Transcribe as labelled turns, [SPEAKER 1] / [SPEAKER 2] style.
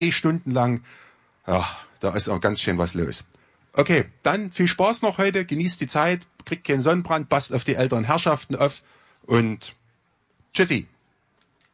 [SPEAKER 1] Stunden lang. Ja, da ist auch ganz schön was los. Okay, dann viel Spaß noch heute, genießt die Zeit, kriegt keinen Sonnenbrand, passt auf die älteren Herrschaften auf und tschüssi.